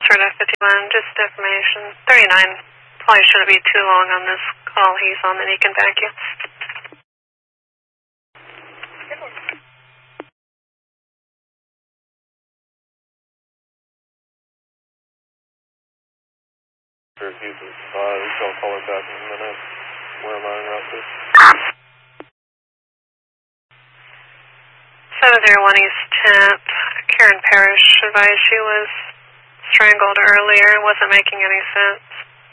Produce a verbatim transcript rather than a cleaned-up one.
Florida fifty-one, just information. thirty-nine probably shouldn't be too long on this call. He's on, then he can back you. Sure, he's advised. I'll call her back in a minute. Where am I en route to? seven zero one East tenth. Karen Parrish advised she was strangled earlier. Wasn't making any sense.